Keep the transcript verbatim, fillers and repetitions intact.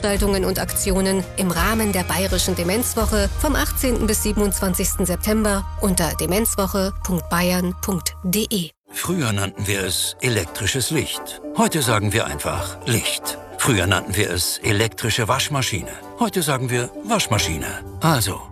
Veranstaltungen und Aktionen im Rahmen der Bayerischen Demenzwoche vom achtzehnten bis siebenundzwanzigsten September unter demenzwoche punkt bayern punkt de. Früher nannten wir es elektrisches Licht. Heute sagen wir einfach Licht. Früher nannten wir es elektrische Waschmaschine. Heute sagen wir Waschmaschine. Also,